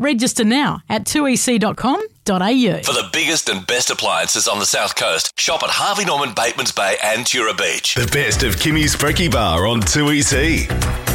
Register now at 2ec.com.au. For the biggest and best appliances on the South Coast, shop at Harvey Norman, Batemans Bay and Tura Beach. The best of Kimmy's Brekkie Bar on 2EC.